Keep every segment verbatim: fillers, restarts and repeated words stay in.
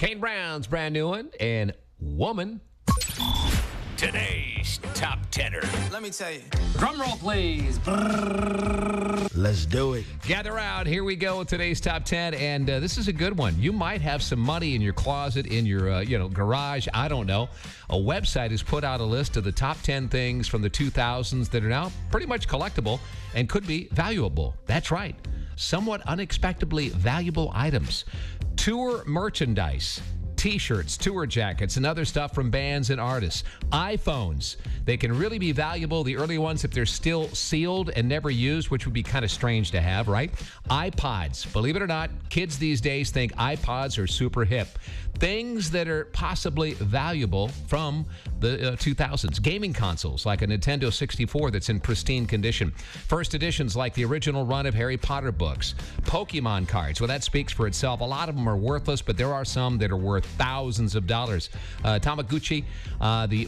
Kane Brown's brand new one and Woman. Today's top tenner. Let me tell you. Drum roll, please. Let's do it. Gather around. Here we go with today's top ten, and uh, this is a good one. You might have some money in your closet, in your uh, you know garage. I don't know. A website has put out a list of the top ten things from the two thousands that are now pretty much collectible and could be valuable. That's right. Somewhat unexpectedly valuable items. Tour merchandise. T-shirts, tour jackets, and other stuff from bands and artists. iPhones. They can really be valuable, the early ones, if they're still sealed and never used, which would be kind of strange to have, right? iPods. Believe it or not, kids these days think iPods are super hip. Things that are possibly valuable from the uh, two thousands. Gaming consoles, like a Nintendo sixty-four that's in pristine condition. First editions like the original run of Harry Potter books. Pokemon cards. Well, that speaks for itself. A lot of them are worthless, but there are some that are worth thousands of dollars. Uh, Tamagotchi, uh, the...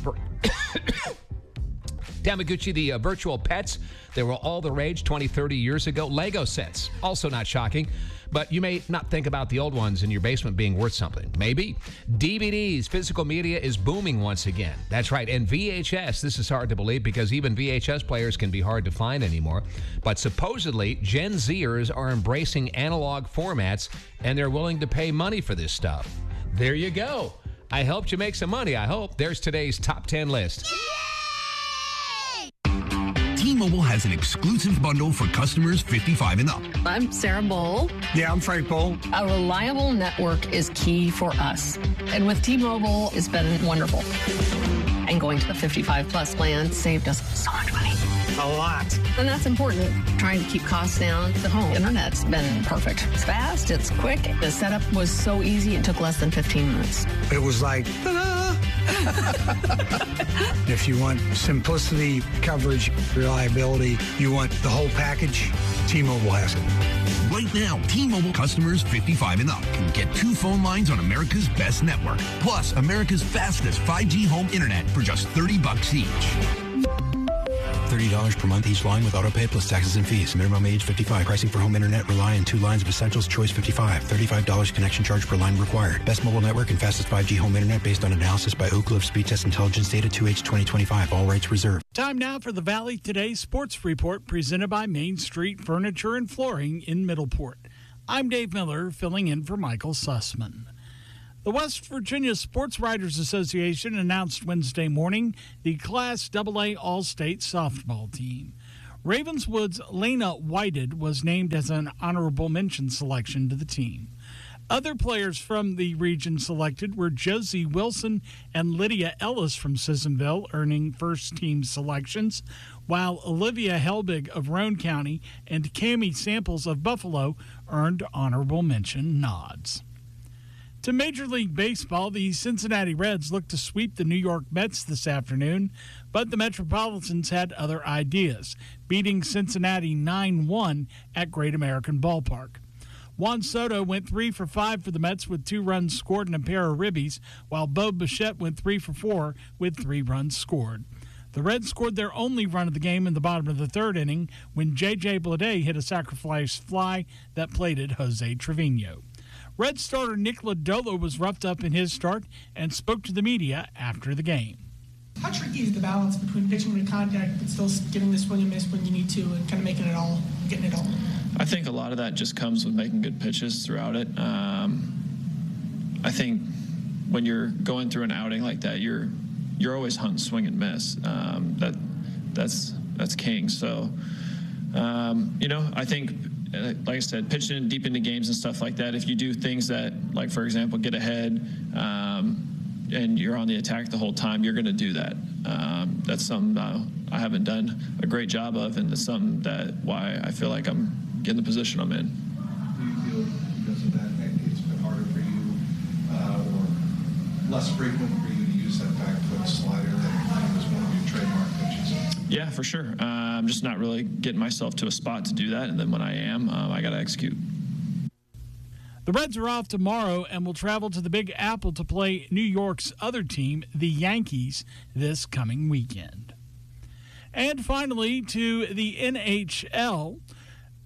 Tamagotchi, the uh, virtual pets, they were all the rage twenty, thirty years ago. Lego sets, also not shocking, but you may not think about the old ones in your basement being worth something. Maybe. D V Ds, physical media is booming once again. That's right. And V H S, this is hard to believe because even V H S players can be hard to find anymore. But supposedly, Gen Zers are embracing analog formats and they're willing to pay money for this stuff. There you go. I helped you make some money, I hope. There's today's top ten list. T-Mobile has an exclusive bundle for customers fifty-five and up. I'm Sarah Bowl. Yeah, I'm Frank Bowl. A reliable network is key for us. And with T-Mobile, it's been wonderful. And going to the fifty-five plus plan saved us so much money. A lot. And that's important. Trying to keep costs down. The home internet's been perfect. It's fast, it's quick. The setup was so easy, it took less than fifteen minutes. It was like, ta-da! If you want simplicity, coverage, reliability, you want the whole package, T-Mobile has it. Right now, T-Mobile customers fifty-five and up can get two phone lines on America's best network, plus America's fastest five G home internet for just thirty bucks each. thirty dollars per month each line with autopay plus taxes and fees. Minimum age fifty-five. Pricing for home internet rely on two lines of Essentials Choice fifty-five. thirty-five dollars connection charge per line required. Best mobile network and fastest five G home internet based on analysis by Oak Cliff Speed Test Intelligence Data two H twenty twenty-five. All rights reserved. Time now for the Valley Today Sports Report presented by Main Street Furniture and Flooring in Middleport. I'm Dave Miller filling in for Michael Sussman. The West Virginia Sports Writers Association announced Wednesday morning the Class double A All-State softball team. Ravenswood's Lena Whited was named as an honorable mention selection to the team. Other players from the region selected were Josie Wilson and Lydia Ellis from Sissonville, earning first-team selections, while Olivia Helbig of Roane County and Cammie Samples of Buffalo earned honorable mention nods. To Major League Baseball, the Cincinnati Reds look to sweep the New York Mets this afternoon, but the Metropolitans had other ideas, beating Cincinnati nine one at Great American Ballpark. Juan Soto went three for five for the Mets with two runs scored and a pair of ribbies, while Bo Bichette went three for four with three runs scored. The Reds scored their only run of the game in the bottom of the third inning when J J Bleday hit a sacrifice fly that plated Jose Trevino. Red starter Nick Lodolo was roughed up in his start and spoke to the media after the game. How tricky is the balance between pitching with contact but still getting the swing and miss when you need to and kind of making it all, getting it all? I think a lot of that just comes with making good pitches throughout it. Um, I think when you're going through an outing like that, you're you're always hunting swing and miss. Um, that that's that's king. So um, you know, I think. Like I said, pitching deep into games and stuff like that, if you do things that, like, for example, get ahead um, and you're on the attack the whole time, you're going to do that. Um, that's something uh, I haven't done a great job of, and it's something that why I feel like I'm getting the position I'm in. Do you feel because of that maybe it's been harder for you uh, or less frequent for you to use that back foot slider that was one of your trademark pitches? Yeah, for sure. Uh, I'm just not really getting myself to a spot to do that, and then when I am, um, I got to execute. The Reds are off tomorrow and will travel to the Big Apple to play New York's other team, the Yankees, this coming weekend. And finally, to the N H L.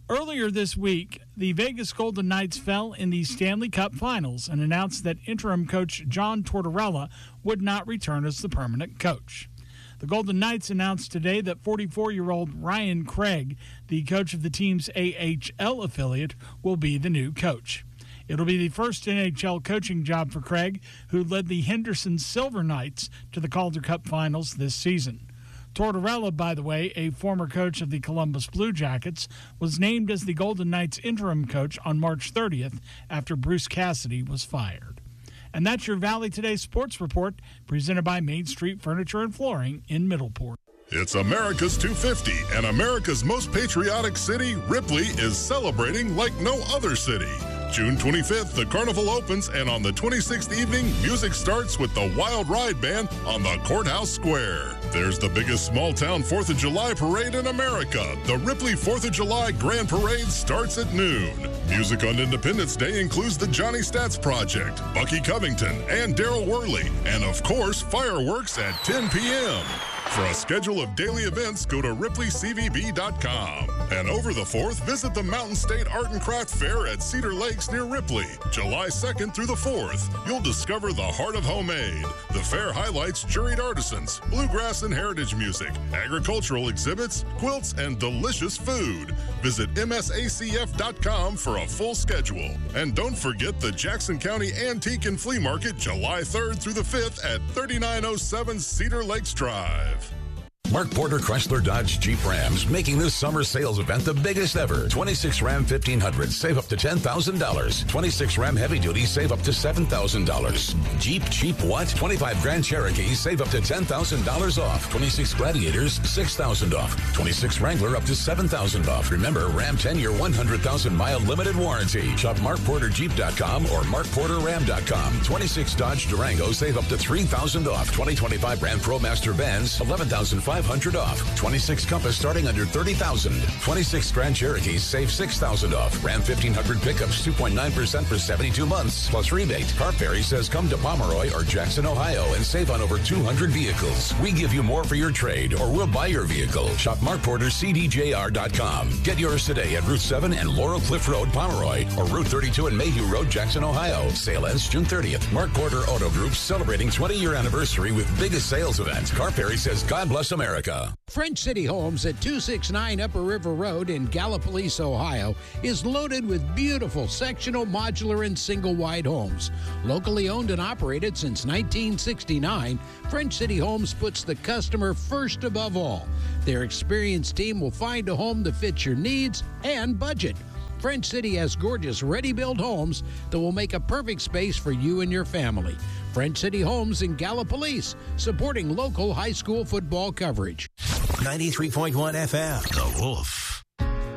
Earlier this week, the Vegas Golden Knights fell in the Stanley Cup Finals and announced that interim coach John Tortorella would not return as the permanent coach. The Golden Knights announced today that forty-four-year-old Ryan Craig, the coach of the team's A H L affiliate, will be the new coach. It'll be the first N H L coaching job for Craig, who led the Henderson Silver Knights to the Calder Cup Finals this season. Tortorella, by the way, a former coach of the Columbus Blue Jackets, was named as the Golden Knights interim coach on March thirtieth after Bruce Cassidy was fired. And that's your Valley Today Sports Report, presented by Main Street Furniture and Flooring in Middleport. It's America's two fifty, and America's most patriotic city, Ripley, is celebrating like no other city. June twenty-fifth, the carnival opens, and on the twenty-sixth evening, music starts with the Wild Ride Band on the Courthouse Square. There's the biggest small-town fourth of July parade in America. The Ripley fourth of July Grand Parade starts at noon. Music on Independence Day includes the Johnny Stats Project, Bucky Covington, and Daryl Worley, and of course, fireworks at ten p.m. For a schedule of daily events, go to ripley c v b dot com. And over the fourth, visit the Mountain State Art and Craft Fair at Cedar Lakes near Ripley. July second through the fourth, you'll discover the heart of homemade. The fair highlights juried artisans, bluegrass and heritage music, agricultural exhibits, quilts, and delicious food. Visit m s a c f dot com for a full schedule. And don't forget the Jackson County Antique and Flea Market July third through the fifth at thirty-nine oh seven Cedar Lakes Drive. Mark Porter Chrysler Dodge Jeep Rams making this summer sales event the biggest ever. twenty-six Ram fifteen hundred, save up to ten thousand dollars. twenty-six Ram Heavy Duty, save up to seven thousand dollars. Jeep cheap what? twenty-five Grand Cherokee, save up to ten thousand dollars off. twenty-six Gladiators, six thousand dollars off. twenty-six Wrangler, up to seven thousand dollars off. Remember, Ram ten-year, one hundred thousand mile limited warranty. Shop mark porter jeep dot com or mark porter ram dot com. twenty-six Dodge Durango, save up to three thousand dollars off. twenty twenty-five Ram ProMaster Vans, eleven thousand five hundred dollars off. twenty-six Compass starting under thirty thousand dollars. twenty-six Grand Cherokees save six thousand dollars off. Ram fifteen hundred pickups two point nine percent for seventy-two months plus rebate. Car Ferry says come to Pomeroy or Jackson, Ohio and save on over two hundred vehicles. We give you more for your trade or we'll buy your vehicle. Shop mark porter c d j r dot com. Get yours today at Route seven and Laurel Cliff Road, Pomeroy, or Route thirty-two and Mayhew Road, Jackson, Ohio. Sale ends June thirtieth. Mark Porter Auto Group celebrating twenty-year anniversary with biggest sales event. Car Ferry says God bless America. French City Homes at two sixty-nine Upper River Road in Gallipolis, Ohio, is loaded with beautiful sectional, modular, and single-wide homes. Locally owned and operated since nineteen sixty-nine, French City Homes puts the customer first above all. Their experienced team will find a home that fits your needs and budget. French City has gorgeous ready-built homes that will make a perfect space for you and your family. French City Homes in Gallipolis, supporting local high school football coverage. ninety-three point one F M. The Wolf.